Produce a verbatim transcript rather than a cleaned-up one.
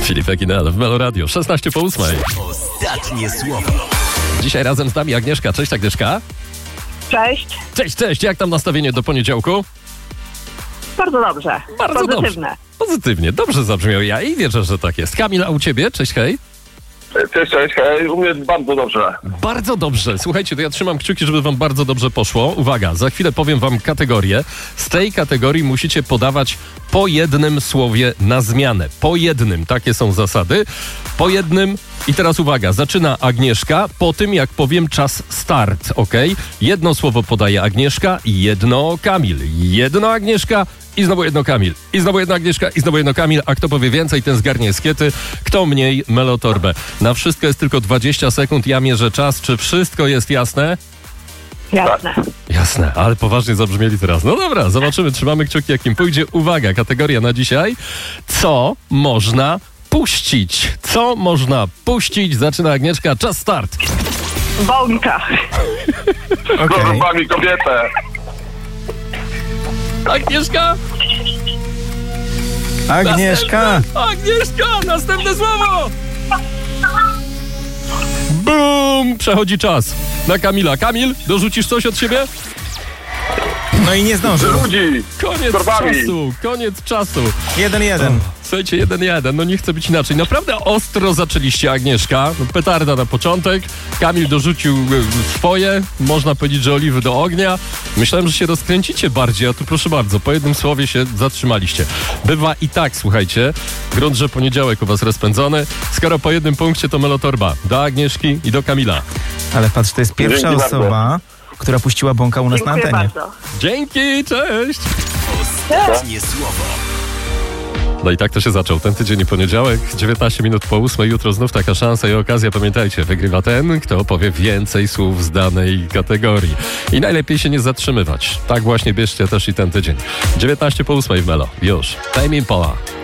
Filip Eginel w Melo Radio, szesnaście po ósmej. Ostatnie słowo. Dzisiaj razem z nami Agnieszka. Cześć Agnieszka. Cześć. Cześć, cześć. Jak tam nastawienie do poniedziałku? Bardzo dobrze. Bardzo Pozytywne. dobrze. Pozytywnie. Dobrze zabrzmiał ja i wierzę, że tak jest. Kamil, a u ciebie? Cześć, hej. Cześć, cześć, hej. U mnie bardzo dobrze. Bardzo dobrze. Słuchajcie, to ja trzymam kciuki, żeby wam bardzo dobrze poszło. Uwaga, za chwilę powiem wam kategorię. Z tej kategorii musicie podawać po jednym słowie na zmianę. Po jednym. Takie są zasady. Po jednym. I teraz uwaga, zaczyna Agnieszka po tym, jak powiem czas start, ok? Jedno słowo podaje Agnieszka i jedno Kamil. Jedno Agnieszka i znowu jedno Kamil. I znowu jedno Agnieszka i znowu jedno Kamil. A kto powie więcej, ten zgarnie skiety. Kto mniej, melotorbę. Na wszystko jest tylko dwadzieścia sekund. Ja mierzę czas. Czy wszystko jest jasne? Jasne. Jasne, ale poważnie zabrzmieli teraz. No dobra, zobaczymy, trzymamy kciuki, jak im pójdzie. Uwaga, kategoria na dzisiaj. Co można puścić? Co można puścić? Zaczyna Agnieszka, czas start. Bąka. Okay. Z wami kobietę. Agnieszka? Agnieszka! Następne, Agnieszka! Następne słowo! Bum! Przechodzi czas na Kamila. Kamil, dorzucisz coś od siebie? No i nie zdążył. Ludzi. Koniec Torbami. czasu, koniec czasu. Jeden jeden. Słuchajcie, jeden jeden, no nie chce być inaczej. Naprawdę ostro zaczęliście, Agnieszka. No, petarda na początek. Kamil dorzucił e, swoje. Można powiedzieć, że oliwy do ognia. Myślałem, że się rozkręcicie bardziej, a tu proszę bardzo, po jednym słowie się zatrzymaliście. Bywa i tak, słuchajcie. Grunt, że poniedziałek u was rozpędzony. Skoro po jednym punkcie, to melotorba do Agnieszki i do Kamila. Ale patrz, to jest pierwsza Dzięki osoba, bardzo. która puściła bąka u nas na Dziękuję antenie. bardzo. Dzięki, cześć! Ostatnie słowo. No i tak to się zaczął. Ten tydzień i poniedziałek, dziewiętnaście minut po ósmej. Jutro znów taka szansa i okazja. Pamiętajcie, wygrywa ten, kto powie więcej słów z danej kategorii. I najlepiej się nie zatrzymywać. Tak właśnie bierzcie też i ten tydzień. dziewiętnaście po ósmej w Melo. Już. Tame Impala.